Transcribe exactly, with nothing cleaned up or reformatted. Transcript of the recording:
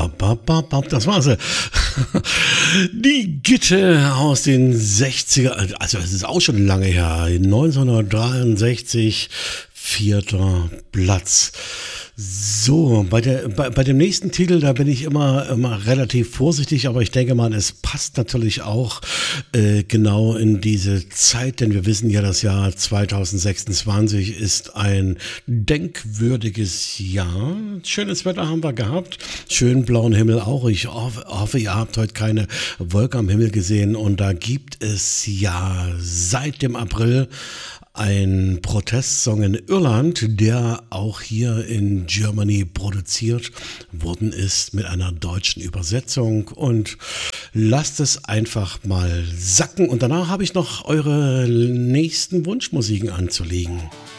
Bap, bap, bap, bap, das war sie. Die Gitte aus den sechziger, also es ist auch schon lange her, neunzehnhundertdreiundsechzig, vierter Platz. So, bei, der, bei, bei dem nächsten Titel, da bin ich immer, immer relativ vorsichtig, aber ich denke mal, es passt natürlich auch äh, genau in diese Zeit, denn wir wissen ja, das Jahr zwanzig sechsundzwanzig ist ein denkwürdiges Jahr. Schönes Wetter haben wir gehabt, schönen blauen Himmel auch. Ich hoffe, hoffe, ihr habt heute keine Wolke am Himmel gesehen und da gibt es ja seit dem April ein Protestsong in Irland, der auch hier in Germany produziert worden ist mit einer deutschen Übersetzung. Und lasst es einfach mal sacken. Und danach habe ich noch eure nächsten Wunschmusiken anzulegen.